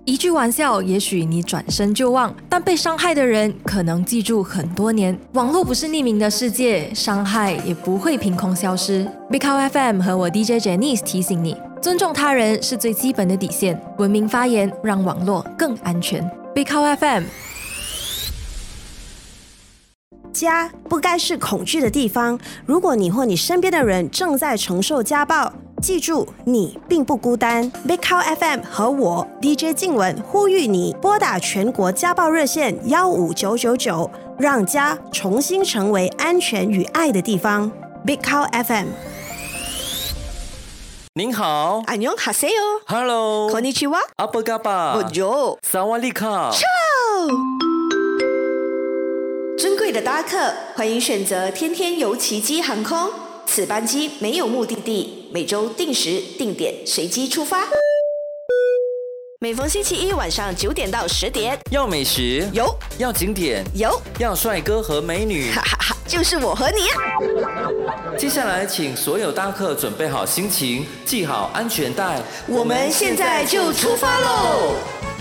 一句玩笑，也许你转身就忘，但被伤害的人可能记住很多年。网络不是匿名的世界，伤害也不会凭空消失。Big Cow FM 和我 DJ Janice 提醒你，尊重他人是最基本的底线，文明发言，让网络更安全。Big Cow FM。 家不该是恐惧的地方。如果你或你身边的人正在承受家暴，记住，你并不孤单。Big Cow FM 和我 DJ 静雯呼吁你拨打全国家暴热线15999，让家重新成为安全与爱的地方。Big Cow FM。 您好， 안녕하세요。 Hello， こんにちは。 阿布嘎巴， Bonjour， 萨瓦利卡。 尊贵的搭客，欢迎选择天天游奇迹航空。此班机没有目的地，每周定时定点随机出发。每逢星期一晚上9点到10点， 要美食有， 要景点有， 要帅哥和美女， 哈哈哈，就是我和你。 接下来，请所有搭客准备好心情，系好安全带， 我们现在就出发喽！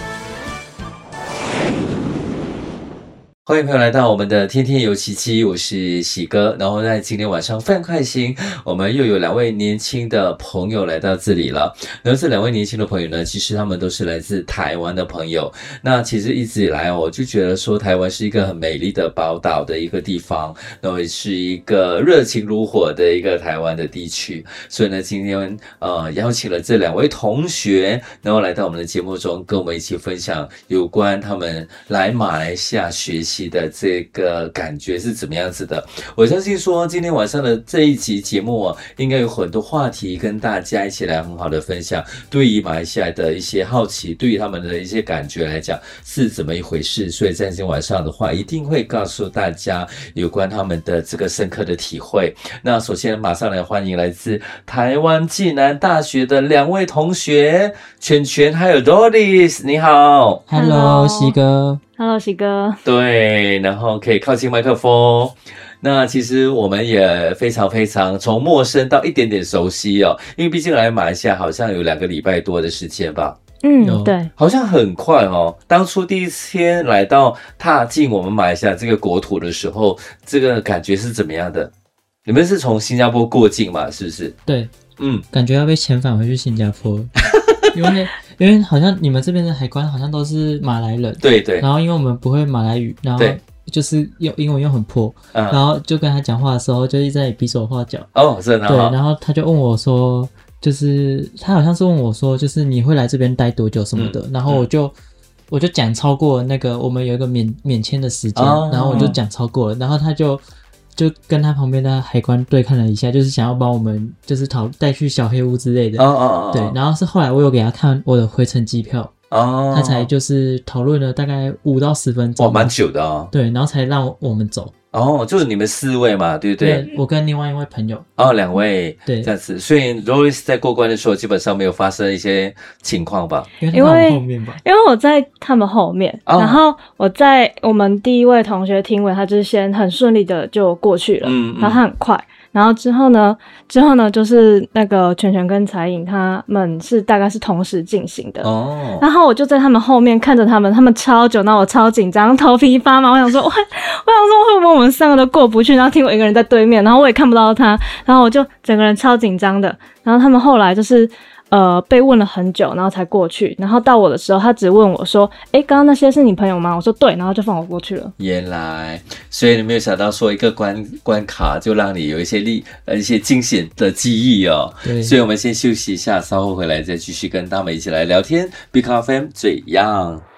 欢迎朋友来到我们的天天游奇迹，我是喜哥。然后在今天晚上非常开心，我们又有2位年轻的朋友来到这里了。然后这2位年轻的朋友呢，其实他们都是来自台湾的朋友。那其实一直以来我就觉得说台湾是一个很美丽的宝岛的一个地方，然后也是一个热情如火的一个台湾的地区。所以呢，今天邀请了这2位同学，然后来到我们的节目中，跟我们一起分享有关他们来马来西亚学习的这个感觉是怎么样子的。我相信说今天晚上的这一集节目应该有很多话题跟大家一起来很好的分享，对于马来西亚的一些好奇，对于他们的一些感觉来讲是怎么一回事。所以在今天晚上的话，一定会告诉大家有关他们的这个深刻的体会。那首先马上来欢迎来自台湾暨南大学的2位同学，全全还有 Doris， 你好。 Hello， 喜哥。 Hello， 喜哥。 对，然后可以靠近麦克风。那其实我们也非常非常从陌生到一点点熟悉哦，因为毕竟来马来西亚好像有2个礼拜多的时间吧。 对， 好像很快哦。当初第一天来到踏进我们马来西亚这个国土的时候，这个感觉是怎么样的？你们是从新加坡过境嘛？是不是？ 对，感觉要被遣返回去新加坡。因为好像你们这边的海关好像都是马来人， 对对， 然后因为我们不会马来语，然后就是用英文又很破，然后就跟他讲话的时候就一直在比手画脚。 哦，真的。 对，然后他就问我说，就是他好像是问我说，就是你会来这边待多久什么的，然后我就讲超过那个我们有一个免签的时间，然后我就讲超过了，然后他就跟他旁边的海关对看了一下，就是想要把我们就是带去小黑屋之类的。对，然后是后来我有给他看我的回程机票，他才就是讨论了大概5到10分钟。 蛮久的哦。对， 然后才让我们走。 就是你们4位嘛，对不对？ 对，我跟另外一位朋友。 2位。对，这样子。所以 Doris 在过关的时候基本上没有发生一些情况吧？ 因为后面吧， 因为我在他们后面，然后我们第一位同学听闻，他就是先很顺利的就过去了，然后他很快。然后之后呢，就是那个全全跟彩颖他们大概是同时进行的。然后我就在他们后面看着他们超久，那我超紧张，头皮发麻。我想说会不会我们3个都过不去？然后听我一个人在对面，然后我也看不到他，然后我就整个人超紧张的。然后他们后来就是被问了很久，然后才过去。然后到我的时候，他只问我说：“刚刚那些是你朋友吗？”我说：“对。”然后就放我过去了。 原来，所以你没有想到说一个关卡就让你有一些惊险的记忆哦。对，所以我们先休息一下，稍后回来再继续跟他们一起来聊天。Big Cow FM 最样。